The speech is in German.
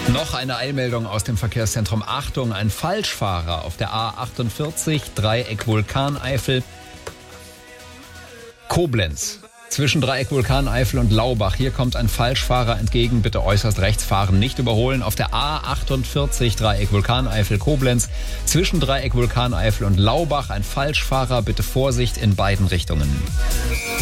Noch eine Eilmeldung aus dem Verkehrszentrum. Achtung, ein Falschfahrer auf der A48, Dreieck Vulkaneifel, Koblenz. Zwischen Dreieck Vulkaneifel und Laubach. Hier kommt ein Falschfahrer entgegen. Bitte äußerst rechts fahren, nicht überholen. Auf der A48, Dreieck Vulkaneifel, Koblenz. Zwischen Dreieck Vulkaneifel und Laubach ein Falschfahrer. Bitte Vorsicht in beiden Richtungen.